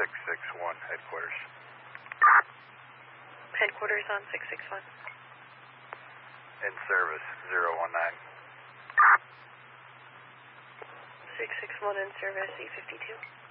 661 headquarters. Headquarters on 661. In service 019. 661 in service 852.